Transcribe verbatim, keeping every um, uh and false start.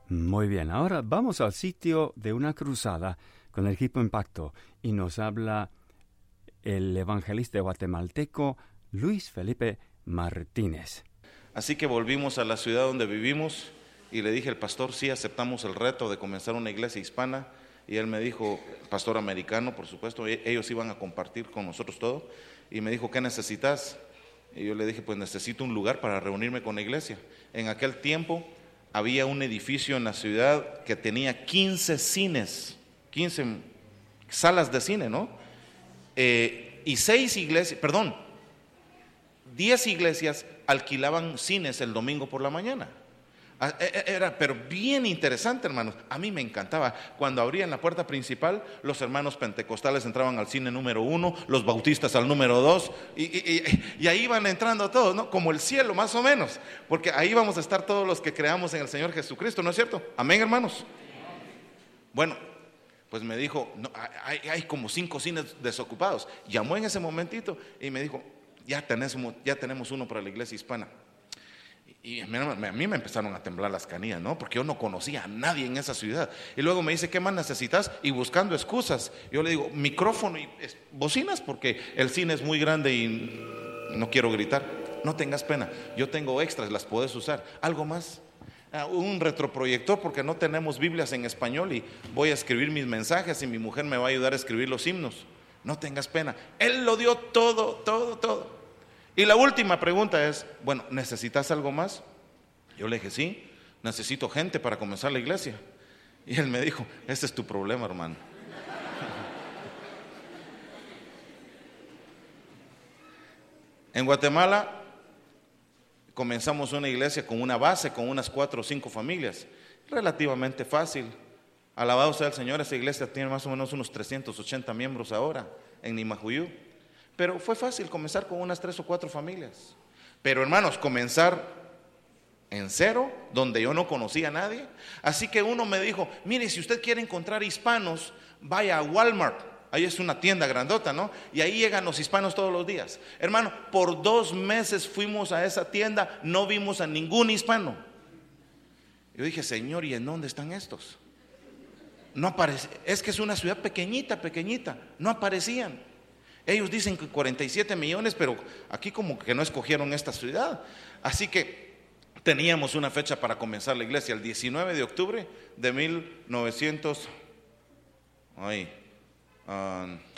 Muy bien, ahora vamos al sitio de una cruzada con el equipo Impacto y nos habla el evangelista guatemalteco Luis Felipe Martínez. Así que volvimos a la ciudad donde vivimos y le dije al pastor, sí, aceptamos el reto de comenzar una iglesia hispana. Y él me dijo, pastor americano, por supuesto, ellos iban a compartir con nosotros todo. Y me dijo, ¿qué necesitas? Y yo le dije, pues necesito un lugar para reunirme con la iglesia. En aquel tiempo había un edificio en la ciudad que tenía quince cines, quince salas de cine, ¿no? Eh, y seis iglesias, perdón, diez iglesias alquilaban cines el domingo por la mañana. Era, pero bien interesante, hermanos. A mí me encantaba. Cuando abrían la puerta principal, los hermanos pentecostales entraban al cine número uno, los bautistas al número dos, y, y, y, y ahí iban entrando todos, ¿no? Como el cielo, más o menos. Porque ahí vamos a estar todos los que creamos en el Señor Jesucristo, ¿no es cierto? Amén, hermanos. Bueno, pues me dijo, no, hay, hay como cinco cines desocupados. Llamó en ese momentito y me dijo, ya tenemos, ya tenemos uno para la iglesia hispana. Y a mí me empezaron a temblar las canillas, ¿no? Porque yo no conocía a nadie en esa ciudad. Y luego me dice, ¿qué más necesitas? Y buscando excusas, yo le digo, micrófono y bocinas, porque el cine es muy grande y no quiero gritar. No tengas pena, yo tengo extras, las puedes usar. ¿Algo más? Ah, un retroproyector, porque no tenemos Biblias en español y voy a escribir mis mensajes y mi mujer me va a ayudar a escribir los himnos. No tengas pena. Él lo dio todo, todo, todo. Y la última pregunta es, bueno, ¿necesitas algo más? Yo le dije, sí, necesito gente para comenzar la iglesia. Y él me dijo, ese es tu problema, hermano. En Guatemala comenzamos una iglesia con una base, con unas cuatro o cinco familias. Relativamente fácil. Alabado sea el Señor, esa iglesia tiene más o menos unos trescientos ochenta miembros ahora en Nimajuyú. Pero fue fácil comenzar con unas tres o cuatro familias. Pero hermanos, comenzar en cero, donde yo no conocía a nadie. Así que uno me dijo, mire, si usted quiere encontrar hispanos, vaya a Walmart. Ahí es una tienda grandota, ¿no? Y ahí llegan los hispanos todos los días. Hermano, por dos meses fuimos a esa tienda, no vimos a ningún hispano. Yo dije, Señor, ¿y en dónde están estos? No aparece, es que es una ciudad pequeñita, pequeñita, no aparecían. Ellos dicen que cuarenta y siete millones, pero aquí como que no escogieron esta ciudad. Así que teníamos una fecha para comenzar la iglesia, el diecinueve de octubre de mil novecientos, ay, uh,